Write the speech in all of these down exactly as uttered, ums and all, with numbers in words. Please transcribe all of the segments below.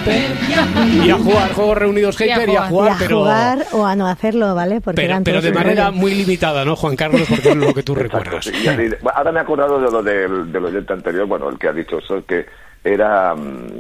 Hyper. Y a jugar, Juegos Reunidos Hyper y a jugar, y a pero... jugar o a no hacerlo, ¿vale? Porque pero, eran pero de manera rollos. muy limitada, ¿no, Juan Carlos? Porque es lo que tú recuerdas. Sí. Y, ahora me he acordado de lo del, del oyente anterior, bueno, el que ha dicho eso, que era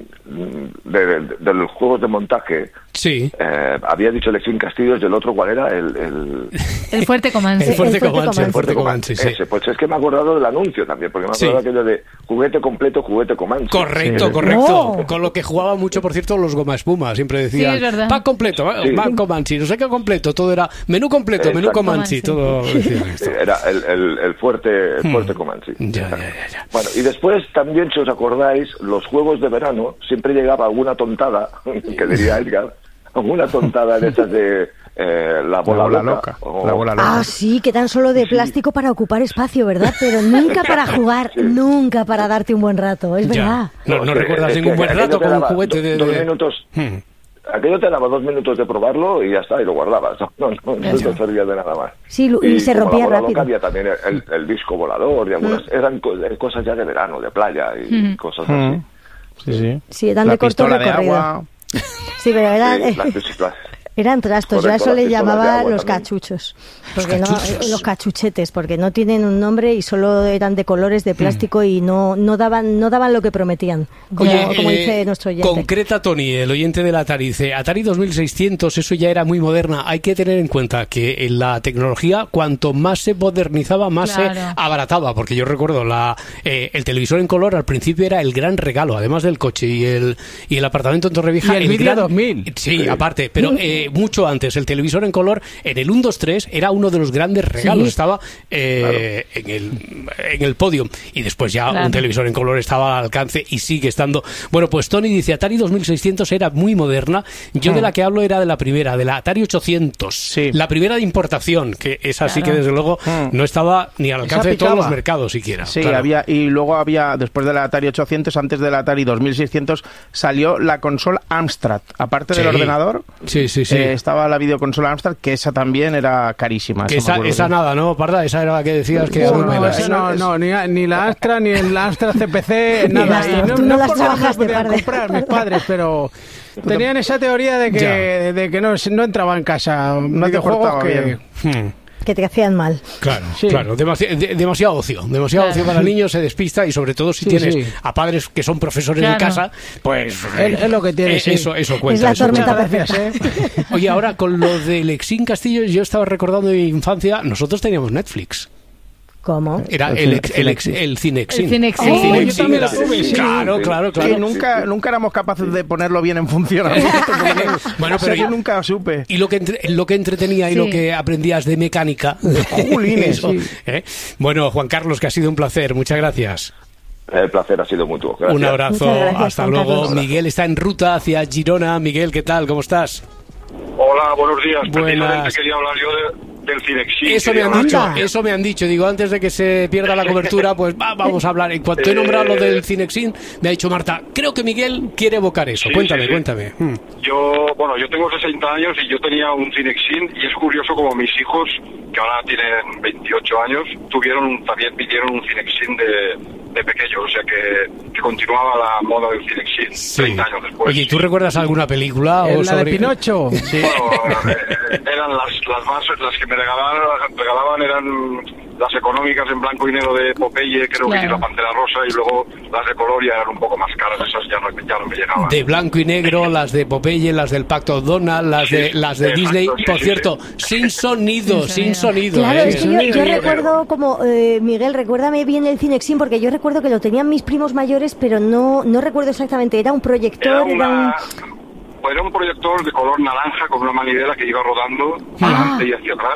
de, de, de los juegos de montaje. Sí. Eh, había dicho Lexín Castillos y el otro, ¿cuál era? El, el... el Fuerte Comanche. El Fuerte Comanche, el Fuerte Comanche, sí. Ese, pues es que me he acordado del anuncio también, porque me he acordado sí. aquello de juguete completo, juguete Comanche. Correcto, sí. correcto. Oh. Con lo que jugaba mucho, por cierto, los Goma Espuma. Siempre decían, sí, es verdad. pack completo, sí. pack Comanche, no sé qué completo, todo era menú completo, Exacto. menú Comanche, todo decían esto. Sí, era el, el, el Fuerte, el fuerte hmm. Comanche. Ya, ya, ya, ya. Bueno, y después también, si os acordáis, los juegos de verano, siempre llegaba alguna tontada, que diría Edgar, alguna tontada de esas de eh, la bola, la bola loca. loca. O... La bola loca. Ah, sí, que tan solo de plástico sí. para ocupar espacio, ¿verdad? Pero nunca para jugar, sí. nunca para darte un buen rato, es ya. verdad. No, no, no recuerdas ningún buen rato con un juguete de... Dos minutos... Hmm. Aquello te daba dos minutos de probarlo y ya está, y lo guardabas. No, no, no, no te servía de nada más. Sí, y, y se rompía la rápido. Había también el, el disco volador y algunas... Mm. Eran cosas ya de verano, de playa y mm. cosas así. Mm. Sí, sí. Sí, eran la de corto recorrido. De agua. Sí, pero eran... Sí, las, las, Eran trastos, yo a eso le llamaba los cachuchos, porque los, no, cachuchos. los cachuchetes, porque no tienen un nombre y solo eran de colores de plástico mm. y no no daban no daban lo que prometían, como, Oye, como eh, dice nuestro oyente. Concreta Tony, el oyente del Atari, dice, Atari dos mil seiscientos, eso ya era muy moderna. Hay que tener en cuenta que en la tecnología, cuanto más se modernizaba, más claro. se abarataba, porque yo recuerdo la eh, el televisor en color al principio era el gran regalo, además del coche y el y el apartamento en Torrevieja. Y el, el vídeo dos mil. Sí, sí, aparte, pero eh, mucho antes, el televisor en color en el uno, dos, tres era uno de los grandes regalos, sí. estaba eh, claro. en el en el podio, y después ya claro. un televisor en color estaba al alcance y sigue estando. Bueno, pues Tony dice, Atari dos mil seiscientos era muy moderna, yo mm. de la que hablo era de la primera, de la Atari ochocientos, sí. la primera de importación, que es así claro. que desde luego mm. no estaba ni al alcance de todos los mercados siquiera. Sí, claro. había, y luego había, después de la Atari ochocientos, antes de la Atari dos mil seiscientos, salió la consola Amstrad, aparte sí. del ordenador, sí, sí, sí. Eh, estaba la videoconsola Amstrad, que esa también era carísima. Que esa, esa nada, ¿no, Parda? Esa era la que decías que... No, no, esa no, no, ni, ni la Astra, ni el Astra C P C, nada. Y no, no, no no las trabajas no podían comprar mis padres, pero tenían esa teoría de que, de, de que no, no entraba en casa no videojuegos te que... Hmm. que te hacían mal. Claro, sí. claro, demasi- de- demasiado ocio, demasiado claro. ocio para el niño, se despista, y sobre todo si sí, tienes sí. a padres que son profesores claro. en casa, pues es, es lo que tiene, eh, sí. eso, eso cuenta. Es la eso tormenta cuenta. perfecta. ¿eh? Oye, ahora con lo de Lexín Castillo, yo estaba recordando de mi infancia, nosotros teníamos Netflix. ¿Cómo? Era el, ex, el, ex, el Cinexin. El Cinexin. Oh, yo también lo tuve, sí. Claro, claro, claro. Sí, nunca, nunca éramos capaces de ponerlo bien en funcionamiento. Bueno, pero yo nunca supe. Y lo que, entre, lo que entretenía y sí. lo que aprendías de mecánica. Julines, eso, sí. ¿eh? Bueno, Juan Carlos, que ha sido un placer. Muchas gracias. El placer ha sido mutuo. Gracias. Un abrazo. Gracias, hasta Juan luego. Carlos. Miguel está en ruta hacia Girona. Miguel, ¿qué tal? ¿Cómo estás? Hola, buenos días. Buenas. Precisamente quería hablar yo de, del Cinexin. Eso me han hablar. dicho, eso me han dicho. Digo, antes de que se pierda la cobertura, pues va, vamos a hablar. En cuanto he nombrado lo del Cinexin, me ha dicho Marta, creo que Miguel quiere evocar eso. Sí, cuéntame, sí, sí. cuéntame. Hmm. Yo, bueno, yo tengo sesenta años y yo tenía un Cinexin, y es curioso como mis hijos, que ahora tienen veintiocho años, tuvieron un, también pidieron un Cinexin de, de pequeño, o sea que, que continuaba la moda del Cinexin Sí. treinta años después. Oye, ¿tú recuerdas alguna película? ¿En o la sobre... de Pinocho? Sí. Bueno, eh, eran las, las más, las que me regalaban, regalaban eran las económicas en blanco y negro de Popeye, creo Claro. que sí, la Pantera Rosa, y luego las de color ya eran un poco más caras, esas ya no, ya no me llegaban. De blanco y negro, las de Popeye, las del Pacto Donald, las Sí, de las de exacto, Disney. sí, Por sí, cierto, sí. sin sonido, Sin sin sonido. Claro, ¿eh? es que yo, yo recuerdo como, eh, Miguel, recuérdame bien el Cinexin, porque yo recuerdo que lo tenían mis primos mayores, pero no no recuerdo exactamente, ¿era un proyector? Era, Era, una, un... era un proyector de color naranja con una manivela que iba rodando Ah. adelante y hacia atrás,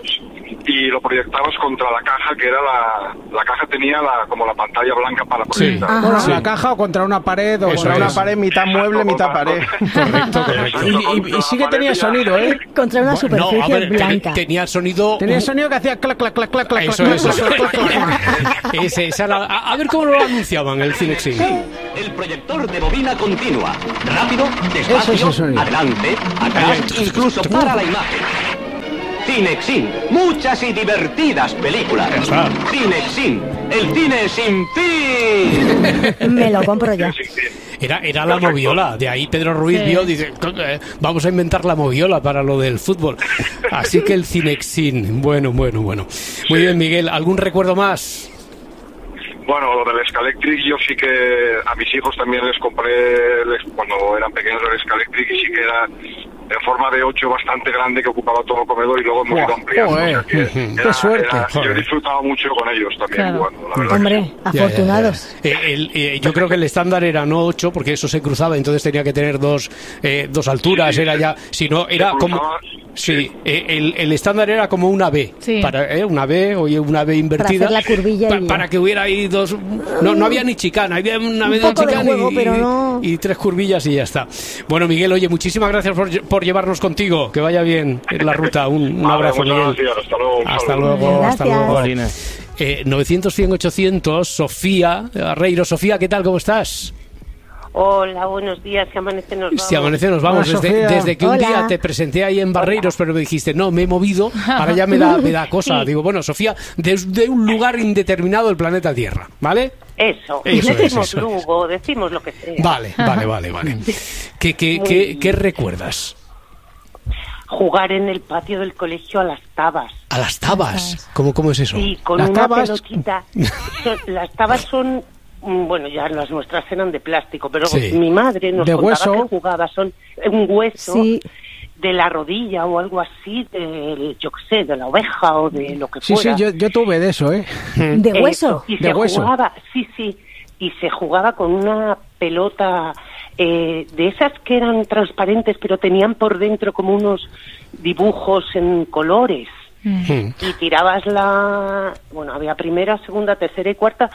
y lo proyectabas contra la caja, que era la la caja tenía la como la pantalla blanca para proyectar. Ajá. Bueno, Sí. la caja o contra una pared o Eso contra Contra una una pared, mitad mueble, mitad pared. Correcto, correcto. Y, y, y sí que tenía sonido, ¿eh? Contra una No, superficie a ver, blanca. te- tenía sonido. Tenía sonido que hacía clac, clac, clac, clac, clac, Eso, clac, eso. clac, clac, clac, clac. Ese, esa era- a, a ver cómo lo anunciaban el Cinexin. El proyector de bobina continua. Rápido, Eso es despacio, el sonido. adelante, atrás, incluso para la imagen. Cinexin, muchas y divertidas películas. Cinexin, el cine sin fin. Me lo compro ya. Era, era la moviola, de ahí Pedro Ruiz sí. vio, dice, vamos a inventar la moviola para lo del fútbol. Así que el Cinexin, bueno, bueno, bueno. Muy bien, Miguel, ¿algún recuerdo más? Bueno, lo del Scalectric, yo sí que a mis hijos también les compré, les, cuando eran pequeños, el Scalectric, y sí que era en forma de ocho bastante grande, que ocupaba todo el comedor, y luego hemos ido ampliando. Oh, eh. O sea que ¡Qué era, suerte! Era, yo he disfrutado mucho con ellos también claro. jugando, la verdad. Hombre, afortunados. Ya, ya, ya. El, el, yo creo que el estándar era no ocho, porque eso se cruzaba, entonces tenía que tener dos, eh, dos alturas, sí, era ya, si no, era como... Sí, eh, el, el estándar era como una B, sí. para eh, una B o una B invertida. Para hacer la curvilla. Pa, y... Para que hubiera ahí dos... No, no había ni chicana, había una B de chicana juego, y, pero no... y tres curvillas y ya está. Bueno, Miguel, oye, muchísimas gracias por, por llevarnos contigo, que vaya bien en la ruta. Un, un vale, abrazo, Miguel. Gracias. Hasta luego. Hasta luego, hasta luego. Eh, novecientos, cien, ochocientos, Sofía Arreiro. Sofía, ¿qué tal? ¿Cómo estás? Hola, buenos días, si amanece nos vamos. Si amanece nos vamos, Hola, desde, desde que un Hola. día te presenté ahí en Barreiros, pero me dijiste, no, me he movido, ahora ya me da, me da cosa. Sí. Digo, bueno, Sofía, desde un lugar indeterminado del planeta Tierra, ¿vale? Eso, eso decimos es, eso Lugo, decimos lo que sea. Vale, vale, vale, vale. ¿Qué, qué, qué, qué recuerdas? Jugar en el patio del colegio a las tabas. ¿A las tabas? ¿Cómo, cómo es eso? Sí, con las una tabas... pelotita. Son, las tabas son... Bueno, ya las nuestras eran de plástico, pero sí. mi madre nos de contaba hueso. que jugaba, son un hueso sí. de la rodilla o algo así, de, yo qué sé, de la oveja o de lo que sí, fuera. Sí, sí, yo, yo tuve de eso, ¿eh? ¿De hueso? Eh, y de se hueso. jugaba, sí, sí, y se jugaba con una pelota eh, de esas que eran transparentes, pero tenían por dentro como unos dibujos en colores. Mm. Y tirabas la... Bueno, había primera, segunda, tercera y cuarta...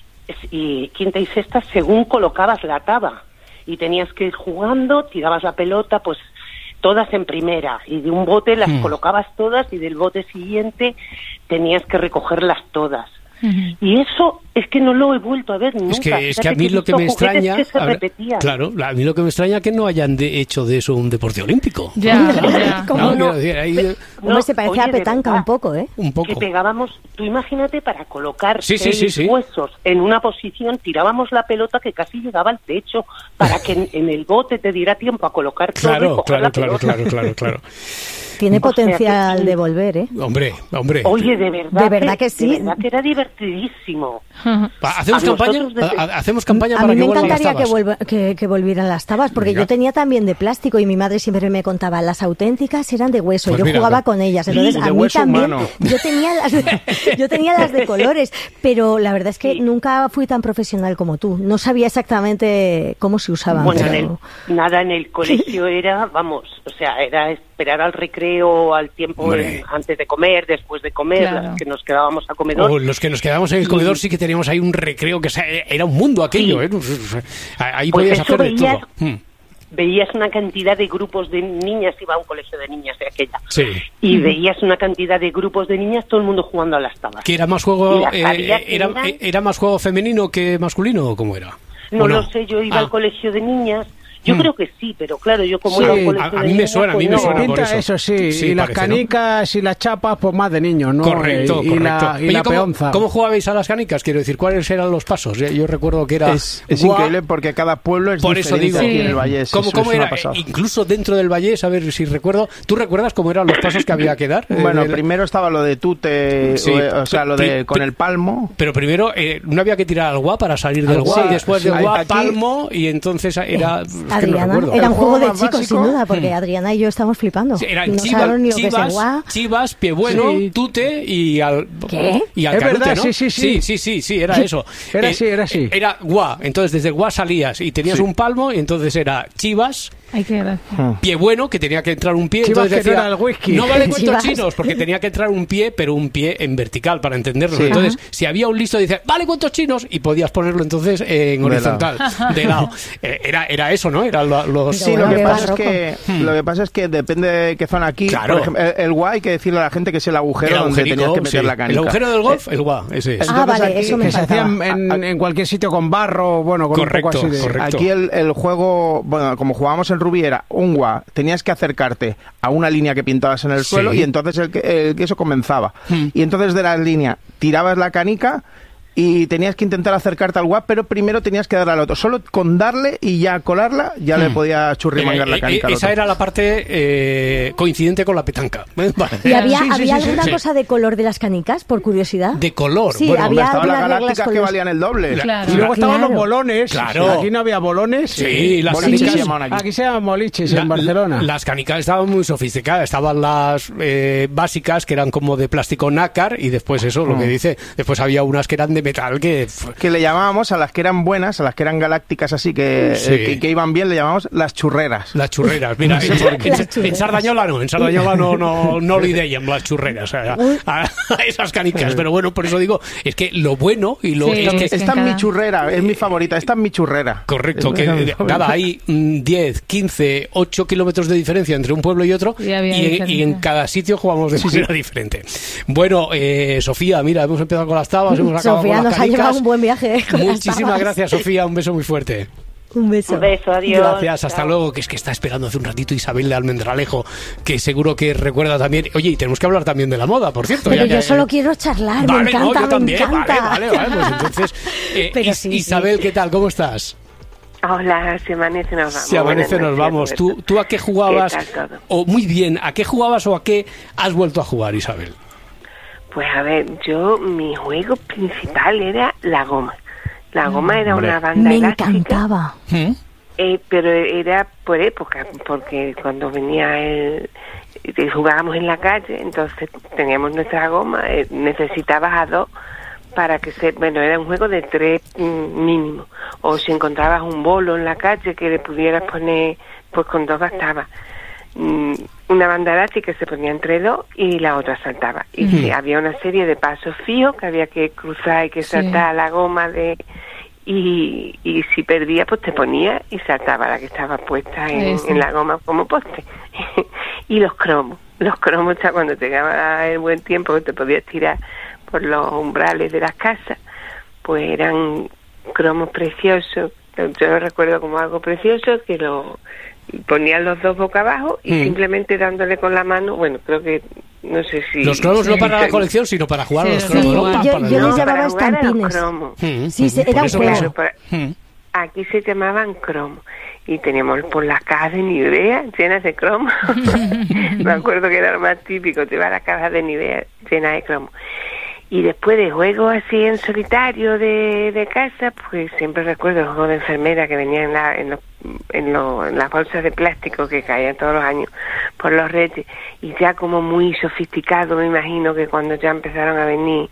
y quinta y sexta según colocabas la taba y tenías que ir jugando, tirabas la pelota pues todas en primera y de un bote las mm. colocabas todas y del bote siguiente tenías que recogerlas todas. Uh-huh. Y eso es que no lo he vuelto a ver nunca. Es que, es que a mí lo que me extraña... Que se ahora, claro, a mí lo que me extraña es que no hayan de hecho de eso un deporte olímpico. Ya, ya. ¿Cómo no? no? Decir, ahí... Pe- no se parece oye, a petanca verdad, un poco, ¿eh? Un poco. Que pegábamos, tú imagínate, para colocar sí, sí, sí, sí. huesos en una posición, tirábamos la pelota que casi llegaba al techo para que en, en el bote te diera tiempo a colocar todo claro, y coger claro, la claro, pelota. claro, claro, claro. Tiene O potencial sea que, de volver, ¿eh? Hombre, hombre. Oye, de verdad, de verdad que, que sí. De verdad que era divertidísimo. ¿Hacemos campaña? Desde... ¿Hacemos campaña a para mí que me encantaría que, vuelva, que, que volvieran las tabas, porque mira. Yo tenía también de plástico y mi madre siempre me contaba, las auténticas eran de hueso, pues yo mira, jugaba con ellas, entonces a mí también, humano. yo tenía las de, yo tenía las de colores, pero la verdad es que sí. nunca fui tan profesional como tú, no sabía exactamente cómo se usaban. Bueno, pero... en el, nada, en el colegio era, vamos, o sea, era esperar al recreo, al tiempo en, antes de comer, después de comer, claro. las que nos quedábamos a comedor. O los que nos quedábamos en el comedor sí que teníamos ahí un recreo que era un mundo aquello, sí. ¿eh? Ahí pues podías hacer veías, de todo. Hmm. Veías una cantidad de grupos de niñas, iba a un colegio de niñas de aquella, sí. y veías una cantidad de grupos de niñas, todo el mundo jugando a las tabas. ¿Que era más juego, eh, era, eran... era más juego femenino que masculino o cómo era? No, no lo sé, yo iba ah. al colegio de niñas. Yo hmm. creo que sí, pero claro, yo como sí, era un colegio a, de a mí niñas, me suena, a mí me pues suena no. por eso. eso sí, sí y las parece, canicas ¿no? y las chapas, pues más de niños, ¿no? Correcto, y, correcto. Y la, y Oye, la ¿cómo, peonza. ¿Cómo jugabais a las canicas? Quiero decir, ¿cuáles eran los pasos? Yo recuerdo que era... Es, es increíble porque cada pueblo es por diferente eso digo, aquí en el Vallés. ¿Cómo, eso, cómo eso era? Incluso dentro del Vallés, a ver si recuerdo... ¿Tú recuerdas cómo eran los pasos que había que dar? Bueno, eh, primero estaba lo de tute, sí, o, o sea, lo de con el palmo. Pero primero eh, no había que tirar al gua para salir del gua, sí, y después sí, del gua, aquí, palmo, y entonces era... Eh, Adriana, no era un juego de básico, chicos, sin duda, porque hmm. Adriana y yo estamos flipando. Sí, eran no chivas, ni lo chivas, que es el chivas, pie bueno, sí. tute y al... ¿Qué? Y al es canute, verdad, ¿no? sí, sí, sí. Sí, sí, sí, sí, era eso. Era eh, así, era así. Era gua, entonces desde el gua salías y tenías sí. un palmo, y entonces era chivas... Hay que ver. Pie bueno, que tenía que entrar un pie. Chivas entonces que decía, no era el whisky. no vale cuentos Chivas. chinos, porque tenía que entrar un pie, pero un pie en vertical para entenderlo. Sí. Entonces, Ajá. si había un listo, dice, vale cuentos chinos, y podías ponerlo entonces en de horizontal, lado. de lado. Eh, era, era eso, ¿no? Era lo, los... Sí, bueno, lo que, que pasa es barroco. que, hmm. lo que pasa es que depende de qué zona aquí. Claro. Por ejemplo, el, el guay hay que decirle a la gente que es el agujero el donde tenías que meter sí. la canica. El agujero del golf, el gua, ese es. Ah, vale, aquí, eso me que se faltaba. hacían en, en cualquier sitio con barro, bueno, con correcto, un poco así de... correcto. Aquí el, el juego, bueno, como jugábamos en rubí era un gua, tenías que acercarte a una línea que pintabas en el suelo sí. y entonces el, el queso comenzaba. Mm. Y entonces de la línea tirabas la canica y tenías que intentar acercarte al guap, pero primero tenías que darle al otro. Solo con darle y ya colarla, ya hmm. le podía churrimangar eh, la canica. Eh, esa era la parte eh, coincidente con la petanca. Vale. ¿Y había, sí, sí, había sí, alguna sí, cosa sí. de color de las canicas, por curiosidad? ¿De color? Sí, bueno, había estaban las galácticas que valían el doble. Claro. Y luego estaban claro. los bolones. Claro. Aquí no había bolones. Sí, sí las boliches canicas. Se llaman aquí. aquí se llaman boliches la, en Barcelona. Las canicas estaban muy sofisticadas. Estaban las eh, básicas, que eran como de plástico nácar, y después eso, lo oh. que dice. Después había unas que eran de metal que... que le llamábamos a las que eran buenas, a las que eran galácticas así, que, sí. eh, que, que iban bien, le llamábamos las churreras. Las churreras, mira, en, en, en Sardañola no, en Sardañola no, no, no lo ideían las churreras, a, a, a esas canicas, pero bueno, por eso digo, es que lo bueno y lo... Sí, es que, esta es cada... mi churrera, es mi favorita, esta es mi churrera. Correcto, que nada, hay diez, quince, ocho kilómetros de diferencia entre un pueblo y otro, y, y, y en cada sitio jugamos de sí, manera sí. diferente. Bueno, eh, Sofía, mira, hemos empezado con las tabas, hemos acabado Sofía con las nos canicas. Ha llevado un buen viaje. Muchísimas gracias, Sofía. Un beso muy fuerte. Un beso. Un beso, adiós. Gracias, hasta Chao. Luego. Que es que está esperando hace un ratito Isabel de Almendralejo, que seguro que recuerda también. Oye, y tenemos que hablar también de la moda, por cierto. Pero ya yo que... solo quiero charlar, vale, me encanta, no, yo me también. encanta. Vale, vale, vale. Pues entonces, eh, Is sí, Isabel, sí. ¿qué tal? ¿Cómo estás? Hola, se amanece nos vamos. Se amanece nos vamos. ¿Tú, ¿Tú a qué jugabas? ¿Qué tal todo? O muy bien, ¿a qué jugabas o a qué has vuelto a jugar, Isabel? Pues a ver, yo, mi juego principal era la goma. La goma era Hombre. una banda Me elástica. Me encantaba. ¿Mm? Eh, pero era por época, porque cuando venía el... jugábamos en la calle, entonces teníamos nuestra goma, eh, necesitabas a dos para que se... Bueno, era un juego de tres mm, mínimo. O si encontrabas un bolo en la calle que le pudieras poner, pues con dos bastaba. Mm, una banda elástica se ponía entre dos y la otra saltaba. Y mm. sí, había una serie de pasos fijos que había que cruzar y que saltar sí. la goma de... Y, y si perdía, pues te ponía y saltaba la que estaba puesta en, en la goma como poste. Y los cromos. Los cromos, ya cuando llegaba el buen tiempo que te podías tirar por los umbrales de las casas, pues eran cromos preciosos. Yo lo recuerdo como algo precioso, que lo ponían los dos boca abajo y mm. simplemente dándole con la mano, bueno, creo que no sé si... Los cromos sí. no para la colección, sino para jugar sí, a los cromos. Sí, ¿no? Yo, yo, yo no, les llamaba estampines. Mm. Sí, sí, era un juego. Mm. Aquí se llamaban cromos. Y teníamos por las cajas de Nivea llenas de cromos. Me acuerdo que era lo más típico, te iba a las cajas de Nivea llenas de cromos. Y después de juegos así en solitario de, de casa, pues siempre recuerdo el juego de enfermera que venía en, la, en, los, en, lo, en las bolsas de plástico que caían todos los años por los redes. Y ya como muy sofisticado, me imagino que cuando ya empezaron a venir,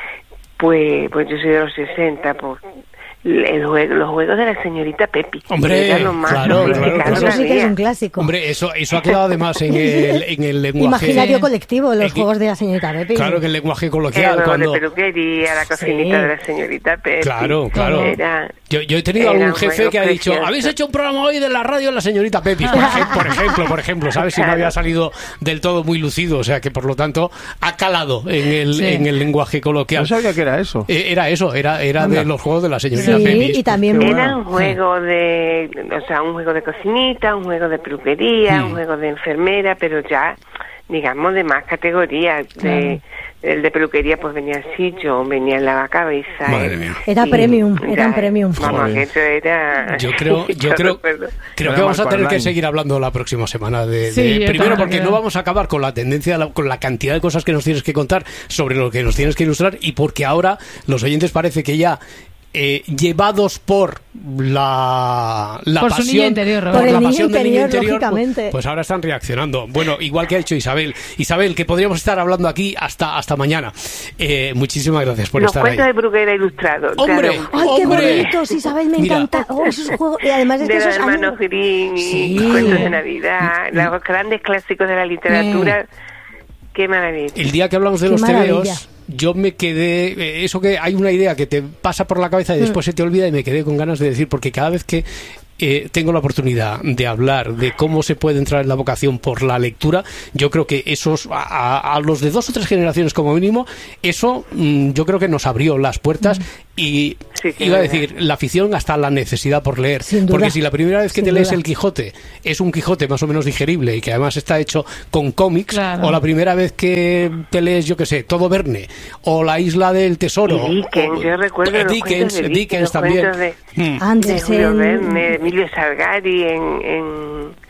pues, pues yo soy de los sesenta, pues... El juego, los juegos de la señorita Pepi. Hombre, lo más claro, claro, eso sí que es un clásico. Hombre, eso, eso ha quedado además en el, en el lenguaje... Imaginario colectivo, los en, juegos de la señorita Pepi. Claro, que el lenguaje coloquial. El cuando... de peluquería, la cocinita sí. de la señorita Pepi. Claro, claro. Era, yo, yo he tenido algún jefe que ha dicho, precioso. ¿Habéis hecho un programa hoy de la radio de la señorita Pepi? Por, ejemplo, por ejemplo, por ejemplo, ¿sabes? Si no había salido del todo muy lucido, o sea que por lo tanto ha calado en el, sí. en el lenguaje coloquial. No sabía que era eso. Eh, era eso, era, era de los juegos de la señorita sí, Pepi. Y también era un juego de, o sea, un juego de cocinita, un juego de peluquería, mm. un juego de enfermera, pero ya, digamos, de más categorías. De, el de peluquería, pues venía el sitio, venía el lavacabezas. Madre mía. Era y, premium, eran premium. Vamos, que eso era... Yo creo, yo creo, creo que vamos a tener que seguir hablando la próxima semana de, sí, de primero porque no vamos a acabar con la tendencia, con la cantidad de cosas que nos tienes que contar sobre lo que nos tienes que ilustrar, y porque ahora los oyentes parece que ya Eh, llevados por la, la por pasión, su niño interior, por, por la el niño pasión interior, del niño interior, lógicamente. Pues, pues ahora están reaccionando. Bueno, igual que ha hecho Isabel. Isabel, que podríamos estar hablando aquí hasta hasta mañana. Eh, muchísimas gracias por Los estar ahí. Los cuentos de Bruguera ilustrado. ¡Hombre! Claro. ¡Ay, qué ¡Hombre! bonitos! Isabel, me Mira. encanta. Oh, esos juegos. Y además es de que los esos hermanos años... Grimm y sí. cuentos de Navidad, los grandes clásicos de la literatura. Mm. Qué maravilla. El día que hablamos de qué los maravilla. tebeos, yo me quedé, eh, eso que hay una idea que te pasa por la cabeza y después mm. se te olvida, y me quedé con ganas de decir, porque cada vez que eh, tengo la oportunidad de hablar de cómo se puede entrar en la vocación por la lectura, yo creo que esos, a, a los de dos o tres generaciones como mínimo, eso mm, yo creo que nos abrió las puertas mm. Y sí, iba a decir, la afición hasta la necesidad por leer. Porque si la primera vez que Sin te lees duda. el Quijote es un Quijote más o menos digerible y que además está hecho con cómics, claro. o la primera vez que te lees, yo qué sé, Todo Verne, o La Isla del Tesoro, y Dickens, o, yo recuerdo los Dickens, de Dickens, Dickens también. De, hmm. Antes, de Julio Verne, Emilio Salgari en... en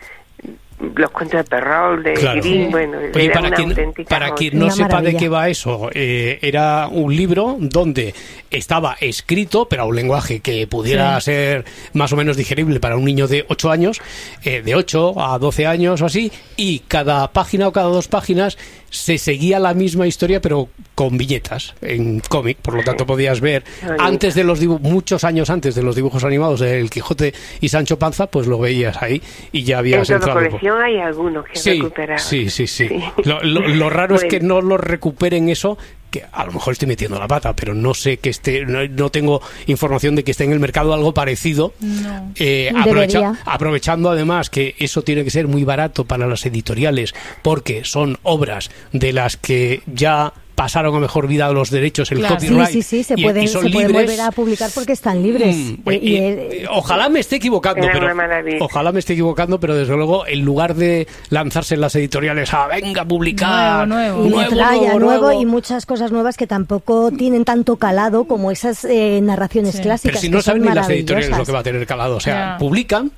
los cuentos de Perrault, de claro. Grimm, bueno, Oye, era para una quien, auténtica para quien no una sepa maravilla. de qué va eso, eh, era un libro donde estaba escrito, pero a un lenguaje que pudiera sí. ser más o menos digerible para un niño de ocho años, eh, de ocho a doce años o así, y cada página o cada dos páginas se seguía la misma historia, pero con viñetas en cómic, por lo tanto podías ver antes de los dibujos, muchos años antes de los dibujos animados de El Quijote y Sancho Panza, pues lo veías ahí y ya habías en toda entrado. colección hay algunos que sí, recuperar. Sí, sí, sí. sí. Lo, lo, lo raro bueno. es que no lo recuperen eso, que a lo mejor estoy metiendo la pata, pero no sé que esté, no, no tengo información de que esté en el mercado algo parecido. No. Eh, aprovecha, aprovechando además que eso tiene que ser muy barato para las editoriales, porque son obras de las que ya pasaron a mejor vida los derechos, el claro. copyright. Sí, sí, sí, se y, pueden, y son se pueden libres. volver a publicar porque están libres. Mm, y, y, y, y, ojalá me esté equivocando, pero ojalá me esté equivocando, pero desde luego, en lugar de lanzarse en las editoriales a venga a publicar nuevo, nuevo, y nuevo, nuevo, nuevo, nuevo, nuevo, y muchas cosas nuevas que tampoco tienen tanto calado como esas eh, narraciones sí. clásicas. Pero si no saben ni las editoriales lo que va a tener calado. calado, o sea, yeah. publican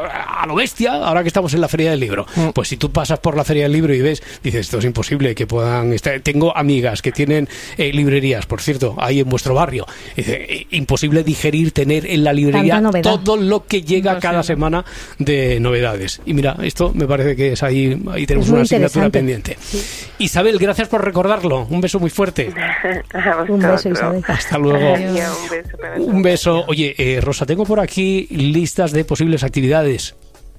a lo bestia, ahora que estamos en la Feria del Libro. Mm. Pues si tú pasas por la Feria del Libro y ves, dices, esto es imposible que puedan estar. Tengo amigas que tienen eh, librerías, por cierto, ahí en vuestro barrio. Dice, imposible digerir, tener en la librería todo lo que llega no, cada sí. semana de novedades. Y mira, esto me parece que es ahí, ahí tenemos es una asignatura pendiente. Sí. Isabel, gracias por recordarlo. Un beso muy fuerte. Un beso, Isabel. Hasta luego. Adiós. Un beso. Para Un beso. Oye, eh, Rosa, tengo por aquí listas de posibles actividades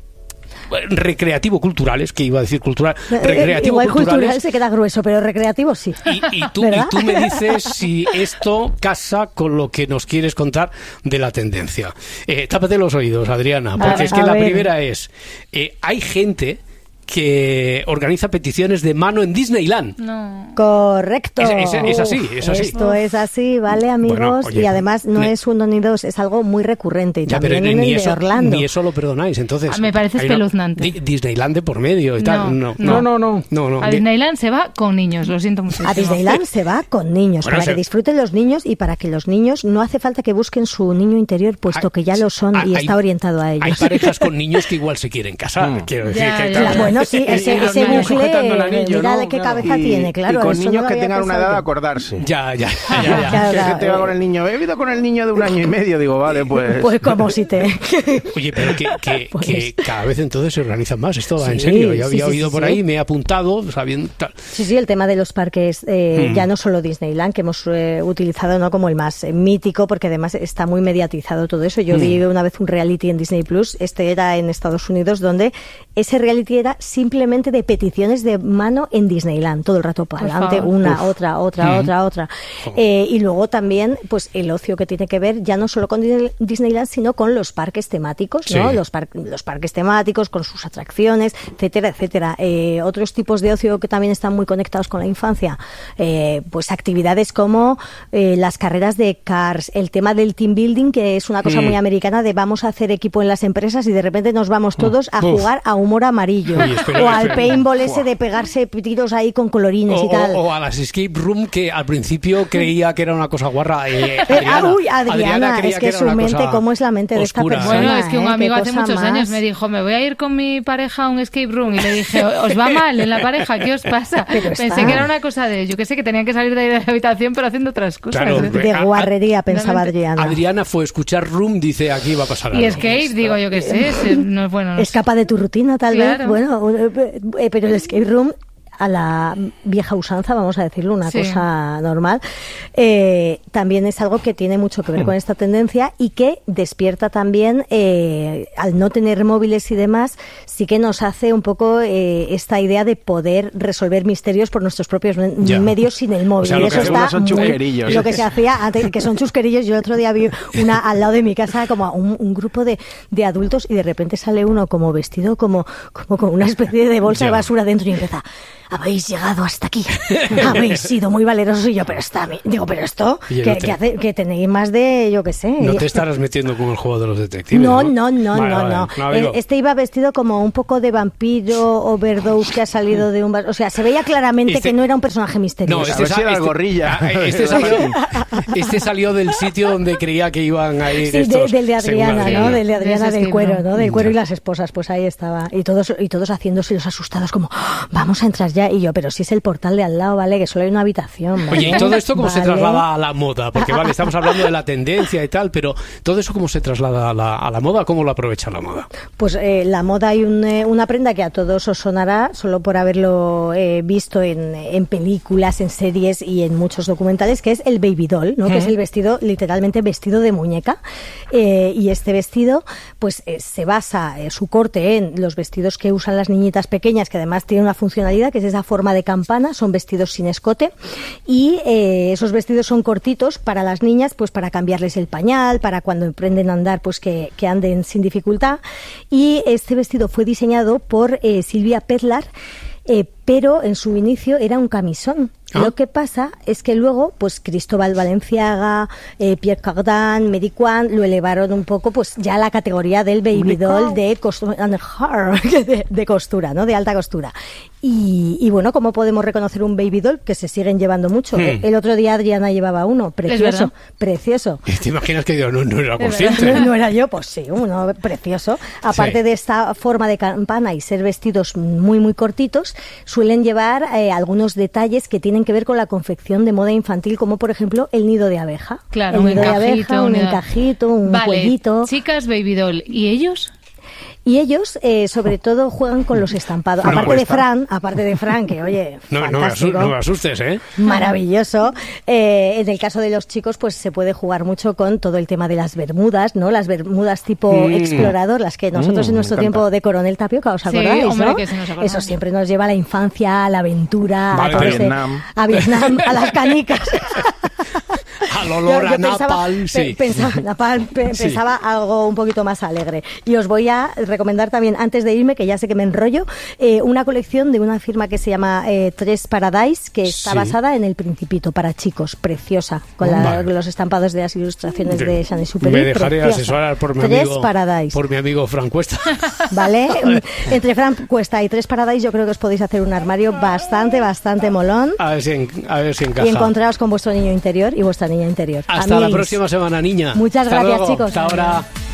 recreativo-culturales, que iba a decir cultural, recreativo-culturales. Igual cultural se queda grueso, pero recreativo sí. Y, y, tú, y tú me dices si esto casa con lo que nos quieres contar de la tendencia. Eh, tápate los oídos, Adriana, porque a, es que la ver. primera es, eh, hay gente que organiza peticiones de mano en Disneyland. No. Correcto. Es, es, es así, es así. Esto es así, ¿vale, amigos? Bueno, oye, y además no ni, es uno ni dos, es algo muy recurrente. Y ya, también pero, en ni el eso, de Orlando. Ni eso lo perdonáis, entonces. Ah, me parece espeluznante. Di, Disneyland de por medio y no, tal. No, no, no. no, no, no a Disneyland se va con niños, lo siento muchísimo. A Disneyland se va con niños, bueno, para se... que disfruten los niños y para que los niños no hace falta que busquen su niño interior, puesto hay, que ya lo son hay, y está orientado a ellos. Hay parejas con niños que igual se quieren casar, mm. quiero decir. Ya, que ya, ya. Bueno, sí, ese, ese bucle, anillo, mira ¿no? de qué Claro. cabeza y, tiene, claro. Y con eso niños no que tengan una edad yo. de acordarse. Ya, ya, ya, ya. ya. Claro, que gente va con el niño, he vivido con el niño de un año y medio, digo, vale, pues... Pues como si te... Oye, pero que, que, pues... que cada vez entonces se organizan más, esto va sí, en serio, ya había sí, oído sí, por sí. ahí, me he apuntado, sabiendo tal. Sí, sí, el tema de los parques, eh, hmm. ya no solo Disneyland, que hemos eh, utilizado no como el más eh, mítico, porque además está muy mediatizado todo eso. Yo hmm. vi una vez un reality en Disney Plus, este era en Estados Unidos, donde ese reality era simplemente de peticiones de mano en Disneyland, todo el rato para adelante, una, Uf. otra, otra, mm. otra, otra. Oh. Eh, y luego también, pues el ocio que tiene que ver ya no solo con Disneyland, sino con los parques temáticos, sí. ¿no? Los, par los parques temáticos, con sus atracciones, etcétera, etcétera. Eh, otros tipos de ocio que también están muy conectados con la infancia, eh, pues actividades como eh, las carreras de Cars, el tema del team building, que es una cosa mm. muy americana de vamos a hacer equipo en las empresas y de repente nos vamos todos a Uf. jugar a humor amarillo. Oye, espera, o al paintball ese de pegarse tiros ahí con colorines o, y tal. O, o a las escape room, que al principio creía que era una cosa guarra. Eh, Adriana, ah, uy, Adriana, Adriana es que, que su mente, ¿cómo es la mente de oscura, esta persona? Bueno, es que un ¿eh? amigo hace muchos más. años me dijo, me voy a ir con mi pareja a un escape room, y le dije, ¿os va mal en la pareja? ¿Qué os pasa? Pero Pensé está... que era una cosa de, yo que sé, que tenían que salir de la habitación pero haciendo otras cosas. Claro, de, de guarrería, pensaba Adriana. Adriana fue escuchar Room, dice, aquí va a pasar algo. Y skate, digo, yo que sé, es, no es bueno. No Escapa de tu rutina, tal claro. vez. Bueno, eh, pero el escape room, a la vieja usanza, vamos a decirlo, una sí. cosa normal, eh, también es algo que tiene mucho que ver con esta tendencia y que despierta también, eh, al no tener móviles y demás, sí que nos hace un poco eh, esta idea de poder resolver misterios por nuestros propios ya. medios sin el móvil. O sea, lo y eso que está son chusquerillos. Muy, lo que se hacía antes, que son chusquerillos. Yo el otro día vi una al lado de mi casa, como un, un grupo de, de adultos, y de repente sale uno como vestido como, como con una especie de bolsa ya. de basura dentro y empieza... habéis llegado hasta aquí, habéis sido muy valerosos. Y yo, pero está bien. Digo, pero esto, que, te... que, hace, que tenéis más de, yo qué sé. No te estarás metiendo con el juego de los detectives. No, no, no, no, vale, no. Vale. no. no este iba vestido como un poco de vampiro overdose que ha salido de un... O sea, se veía claramente este... que no era un personaje misterioso. No, este, sa- era este, gorrilla. Este salió, este salió del sitio donde creía que iban a ir sí, estos. De, del de Adriana, ¿no? Del de Adriana del cuero, ¿no? Del cuero y las esposas, pues ahí estaba. Y todos, y todos haciéndose los asustados como, oh, vamos a entrar ya. Y yo, pero si es el portal de al lado, ¿vale? Que solo hay una habitación, ¿vale? Oye, ¿y todo esto cómo vale. se traslada a la moda? Porque, vale, estamos hablando de la tendencia y tal, pero ¿todo eso cómo se traslada a la, a la moda? ¿Cómo lo aprovecha la moda? Pues eh, la moda hay un, eh, una prenda que a todos os sonará, solo por haberlo eh, visto en, en películas, en series y en muchos documentales, que es el baby doll, ¿no? ¿Mm? Que es el vestido, literalmente vestido de muñeca. Eh, y este vestido, pues eh, se basa eh, su corte en los vestidos que usan las niñitas pequeñas, que además tienen una funcionalidad, que es esa forma de campana, son vestidos sin escote, y eh, esos vestidos son cortitos para las niñas, pues para cambiarles el pañal, para cuando emprenden a andar, pues que, que anden sin dificultad. Y este vestido fue diseñado por eh, Silvia Pedlar, eh, pero en su inicio era un camisón. ¿Ah? Lo que pasa es que luego, pues Cristóbal Valenciaga, eh, Pierre Cardin, Mary Quant lo elevaron un poco, pues ya a la categoría del baby doll de costura, de, de costura, ¿no? De alta costura. Y, y bueno, ¿cómo podemos reconocer un baby doll? Que se siguen llevando mucho. Hmm. El otro día Adriana llevaba uno, precioso, precioso. ¿Te imaginas que yo no, no era consciente? No, no era yo, pues sí, uno precioso. Aparte sí. de esta forma de campana y ser vestidos muy, muy cortitos, suelen llevar eh, algunos detalles que tienen que ver con la confección de moda infantil, como por ejemplo el nido de abeja. Claro, el un nido encajito, de abeja, un encajito, un vale, cuellito. Chicas baby doll, ¿y ellos? Y ellos, eh, sobre todo, juegan con los estampados. No, aparte de está. Fran, aparte de Fran, que oye, no, no, me asustes, no me asustes, ¿eh? Maravilloso. Eh, en el caso de los chicos, pues se puede jugar mucho con todo el tema de las bermudas, ¿no? Las bermudas tipo mm. explorador, las que nosotros mm, en nuestro tiempo de Coronel Tapioca, ¿os acordáis? Sí, hombre, ¿no? que sí nos acordamos. Eso siempre nos lleva a la infancia, a la aventura, vale, a, Vietnam. a Vietnam, a las canicas. Al olor yo, yo a pensaba, napalm, sí. Pensaba, napalm, pe, sí. pensaba algo un poquito más alegre. Y os voy a recomendar también, antes de irme, que ya sé que me enrollo, eh, una colección de una firma que se llama eh, Tres Paradise, que está sí. basada en El Principito, para chicos, preciosa, con la, vale. los estampados de las ilustraciones de, de Saint-Exupéry. Me dejaré preciosa. asesorar por mi Tres amigo Paradise. por mi amigo Fran Cuesta. Vale, entre Fran Cuesta y Tres Paradise yo creo que os podéis hacer un armario bastante, bastante molón. A ver si, en, a ver si encaja. Y encontraos con vuestro niño interior y vuestra niña interior. Hasta Amigos. La próxima semana, niña. Muchas Hasta gracias, luego. chicos. Hasta ahora.